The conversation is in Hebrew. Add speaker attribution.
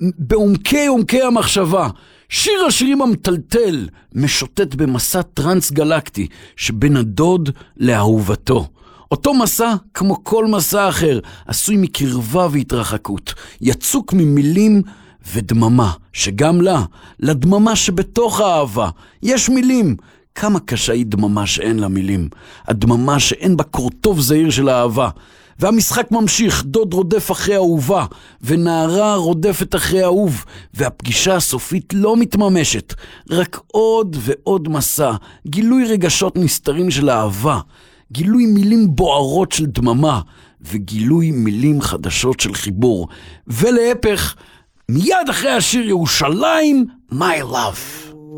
Speaker 1: בעומקי עומקי המחשבה. שיר השירים המטלטל משוטט במסע טרנס-גלקטי שבין הדוד לאהובתו. אותו מסע, כמו כל מסע אחר, עשוי מקרבה והתרחקות, יצוק ממילים ודממה, שגם לה, לדממה שבתוך האהבה, יש מילים. כמה קשה היא דממה שאין לה מילים, הדממה שאין בה קורטוב זהיר של האהבה. והמשחק ממשיך, דוד רודף אחרי אהובה, ונערה רודפת אחרי אהוב, והפגישה הסופית לא מתממשת, רק עוד ועוד מסע, גילוי רגשות נסתרים של אהבה, גילוי מילים בוערות של דממה, וגילוי מילים חדשות של חיבור. ולהפך, מיד אחרי השיר ירושלים, My Love.